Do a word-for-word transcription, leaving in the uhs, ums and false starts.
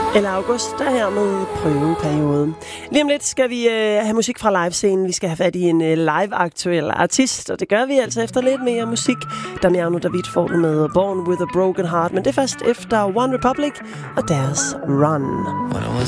Eller august, der her med prøveperiode. Lige om lidt skal vi øh, have musik fra livescenen. Vi skal have fat i en øh, live-aktuel artist, og det gør vi altså efter lidt mere musik. Damiano David får du med Born with a Broken Heart, men det er først efter One Republic og deres Run. When I was